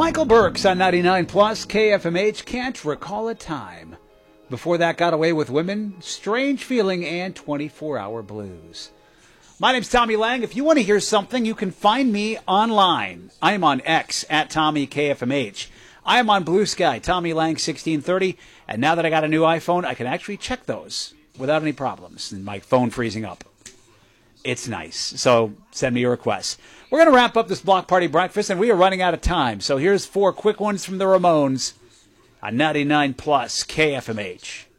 Michael Burks on 99 Plus KFMH. Can't recall a time. Before that, Got Away with Women, Strange Feeling, and 24-Hour Blues. My name's Tommy Lang. If you want to hear something, you can find me online. I am on X at Tommy KFMH. I am on Blue Sky, Tommy Lang 1630. And now that I got a new iPhone, I can actually check those without any problems and my phone freezing up. It's nice. So send me your requests. We're going to wrap up this Block Party Breakfast, and we are running out of time. So here's 4 quick ones from the Ramones on 99 Plus KFMH.